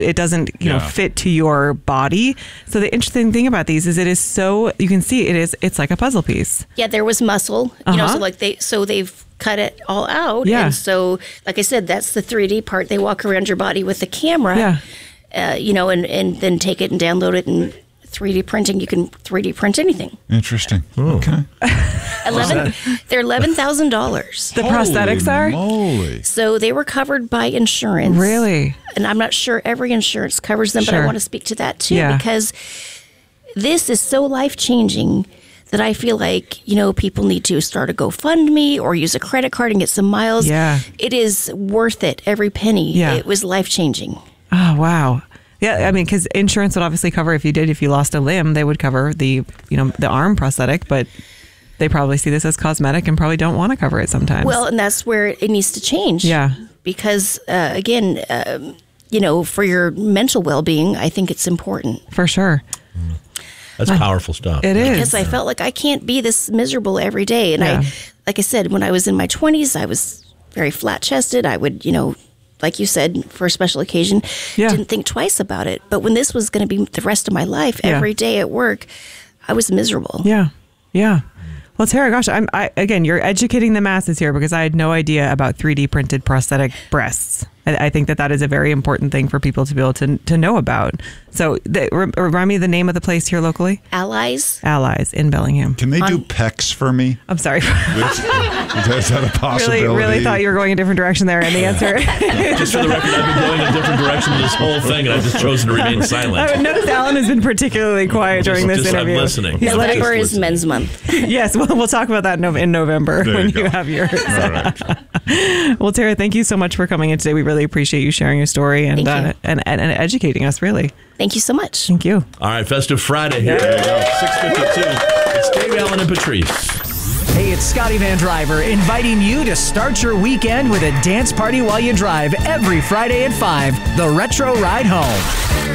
it doesn't, fit to your body. So the interesting thing about these is it is so, you can see it's like a puzzle piece. Yeah, there was muscle, so they've cut it all out. Yeah. And so, like I said, that's the 3D part. They walk around your body with the camera, and then take it and download it and 3D printing. You can 3D print anything. Interesting. Okay. They're $11,000. The prosthetics are? Moly. So they were covered by insurance. Really? And I'm not sure every insurance covers them, but I want to speak to that too, because this is so life-changing that I feel like, people need to start a GoFundMe or use a credit card and get some miles. Yeah. It is worth it, every penny. Yeah. It was life-changing. Oh, wow. Yeah, I mean, because insurance would obviously cover if you lost a limb, they would cover the arm prosthetic, but they probably see this as cosmetic and probably don't want to cover it sometimes. Well, and that's where it needs to change. Yeah. Because, again, for your mental well-being, I think it's important. For sure. That's powerful stuff. It is. Because I felt like I can't be this miserable every day. And like I said, when I was in my 20s, I was very flat-chested. I would, like you said, for a special occasion, didn't think twice about it. But when this was going to be the rest of my life, every day at work, I was miserable. Yeah. Yeah. Well, Tara, gosh, again, you're educating the masses here because I had no idea about 3D printed prosthetic breasts. I think that is a very important thing for people to be able to know about. So remind me the name of the place here locally. Allies in Bellingham. Can they do pecs for me? I'm sorry. Is that a possibility? Really thought you were going a different direction there. And the answer. Just for the record, I've been going a different direction this whole thing, and I've just chosen to remain silent. I noticed Alan has been particularly quiet during this interview. I'm listening. November is Men's Month. Yes, we'll talk about that in November when you have yours. All right. Well, Tara, thank you so much for coming in today. We really appreciate you sharing your story and educating us, really. Thank you so much. Thank you. All right, Festive Friday here. 6:52. It's Dave Allen and Patrice. Hey, it's Scotty Van Driver inviting you to start your weekend with a dance party while you drive every Friday at 5, the Retro Ride Home.